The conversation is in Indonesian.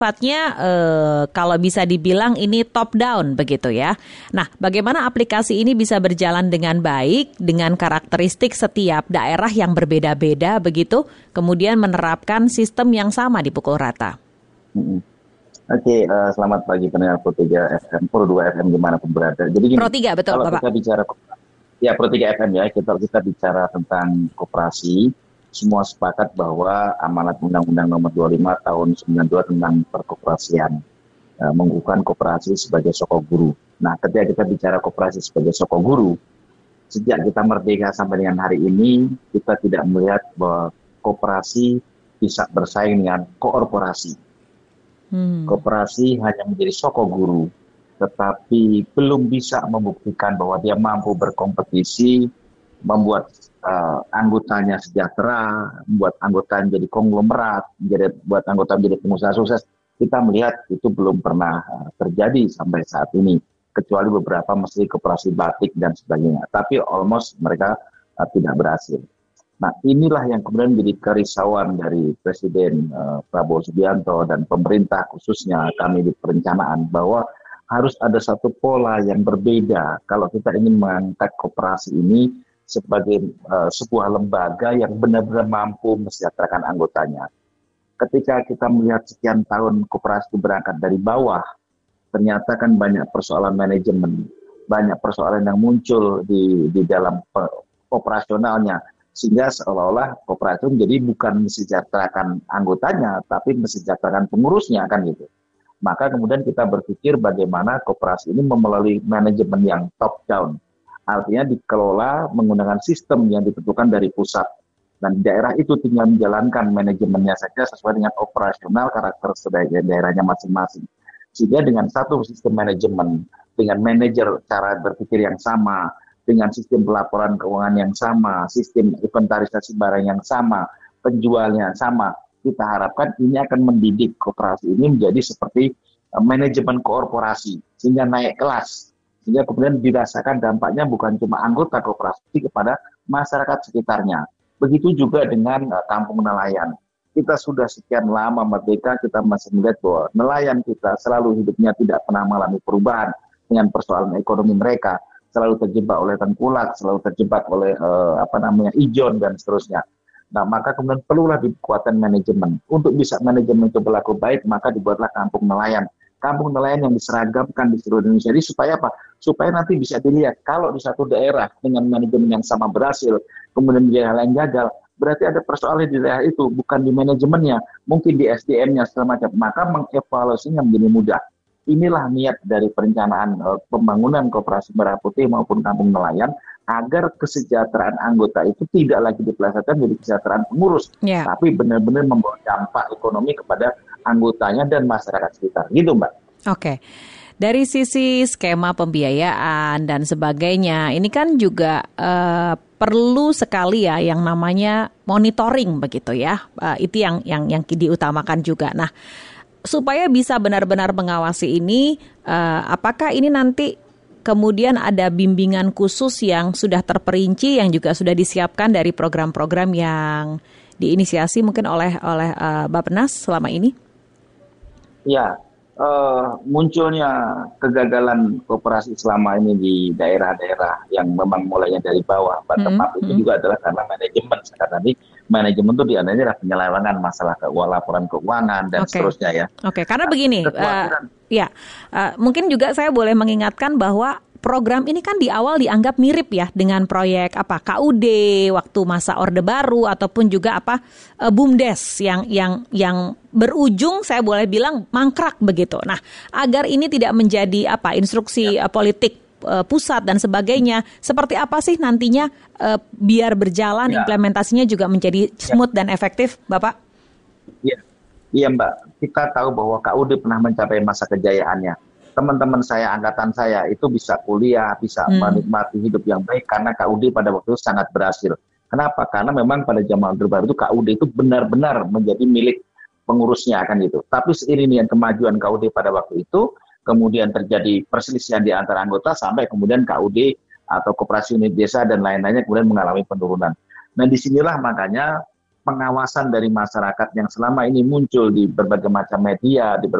sifatnya kalau bisa dibilang ini top down begitu ya. Nah, bagaimana aplikasi ini bisa berjalan dengan baik dengan karakteristik setiap daerah yang berbeda-beda begitu, kemudian menerapkan sistem yang sama di pukul rata? Oke, selamat pagi pendengar Pro 3 FM, Pro 2 FM dimanapun berada. Jadi gini, Pro 3 betul, kalau Bapak. kita bicara ya Pro 3 FM ya, kita bicara tentang koperasi, semua sepakat bahwa amanat Undang-Undang Nomor 25 Tahun 92 tentang perkoperasian mengukuhkan koperasi sebagai sokong guru. Nah, ketika kita bicara koperasi sebagai sokong guru, sejak kita merdeka sampai dengan hari ini, kita tidak melihat bahwa koperasi bisa bersaing dengan korporasi. Koperasi hanya menjadi sokong guru, tetapi belum bisa membuktikan bahwa dia mampu berkompetisi, membuat anggotanya sejahtera, membuat anggota menjadi konglomerat, buat anggota menjadi pengusaha sukses. Kita melihat itu belum pernah terjadi sampai saat ini, kecuali beberapa mesti koperasi batik dan sebagainya. Tapi almost mereka tidak berhasil. Nah, inilah yang kemudian menjadi kerisauan dari Presiden Prabowo Subianto dan pemerintah khususnya kami di perencanaan, bahwa harus ada satu pola yang berbeda kalau kita ingin mengangkat koperasi ini sebagai sebuah lembaga yang benar-benar mampu mesejahterakan anggotanya. Ketika kita melihat sekian tahun koperasi itu berangkat dari bawah, ternyata kan banyak persoalan manajemen, banyak persoalan yang muncul di dalam operasionalnya, sehingga seolah-olah koperasi menjadi bukan mesejahterakan anggotanya, tapi mesejahterakan pengurusnya kan gitu. Maka kemudian kita berpikir bagaimana koperasi ini melalui manajemen yang top down. Artinya dikelola menggunakan sistem yang ditentukan dari pusat. Dan daerah itu tinggal menjalankan manajemennya saja sesuai dengan operasional karakter daerahnya masing-masing. Sehingga dengan satu sistem manajemen, dengan manajer cara berpikir yang sama, dengan sistem pelaporan keuangan yang sama, sistem inventarisasi barang yang sama, penjualnya sama, kita harapkan ini akan mendidik koperasi ini menjadi seperti manajemen korporasi, sehingga naik kelas, sehingga kemudian dirasakan dampaknya bukan cuma anggota koperasi kepada masyarakat sekitarnya. Begitu juga dengan kampung nelayan. Kita sudah sekian lama merdeka, kita masih melihat bahwa nelayan kita selalu hidupnya tidak pernah mengalami perubahan dengan persoalan ekonomi mereka, selalu terjebak oleh tengkulak, selalu terjebak oleh ijon dan seterusnya. Nah, maka kemudian perlulah kekuatan manajemen. Untuk bisa manajemen itu berlaku baik, maka dibuatlah kampung nelayan. Kampung nelayan yang diseragamkan di seluruh Indonesia. Jadi supaya apa? Supaya nanti bisa dilihat, kalau di satu daerah dengan manajemen yang sama berhasil, kemudian di daerah lain gagal, berarti ada persoalan di daerah itu, bukan di manajemennya, mungkin di SDM-nya segala macam. Maka mengevaluasinya menjadi mudah. Inilah niat dari perencanaan pembangunan Koperasi Merah Putih maupun kampung nelayan, agar kesejahteraan anggota itu tidak lagi dipelesetkan jadi kesejahteraan pengurus, tapi benar-benar membawa dampak ekonomi kepada anggotanya dan masyarakat sekitar. Gitu, Mbak. Oke. Dari sisi skema pembiayaan dan sebagainya, ini kan juga perlu sekali ya yang namanya monitoring begitu ya. Itu yang diutamakan juga. Nah, supaya bisa benar-benar mengawasi ini, apakah ini nanti kemudian ada bimbingan khusus yang sudah terperinci, yang juga sudah disiapkan dari program-program yang diinisiasi mungkin oleh Bappenas selama ini? Ya, munculnya kegagalan koperasi selama ini di daerah-daerah yang memang mulainya dari bawah, bottom up, itu juga adalah karena manajemen. Sekarang tadi manajemen itu diantaranya adalah penyelewengan masalah laporan keuangan dan seterusnya ya. Oke, karena begini, mungkin juga saya boleh mengingatkan bahwa program ini kan di awal dianggap mirip ya dengan proyek KUD waktu masa Orde Baru ataupun juga BUMDes yang berujung saya boleh bilang mangkrak begitu. Nah, agar ini tidak menjadi instruksi politik pusat dan sebagainya, seperti apa sih nantinya biar berjalan implementasinya juga menjadi smooth dan efektif, Bapak? Iya, Mbak. Kita tahu bahwa KUD pernah mencapai masa kejayaannya. Teman-teman saya, angkatan saya itu bisa kuliah, bisa menikmati hidup yang baik karena KUD pada waktu itu sangat berhasil. Kenapa? Karena memang pada zaman Orde Baru itu KUD itu benar-benar menjadi milik pengurusnya kan itu. Tapi seiring dengan kemajuan KUD pada waktu itu, kemudian terjadi perselisihan di antara anggota sampai kemudian KUD atau koperasi unit desa dan lain-lainnya kemudian mengalami penurunan. Nah, disinilah makanya pengawasan dari masyarakat yang selama ini muncul di berbagai macam media, di